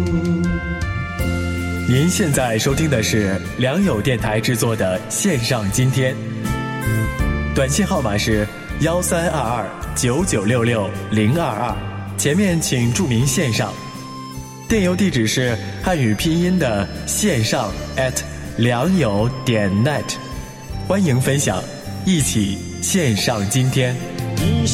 您现在收听的是良友电台制作的线上今天，短信号码是13229966-022，前面请注明线上。电邮地址是汉语拼音的线上良友.net，欢迎分享，一起线上今天。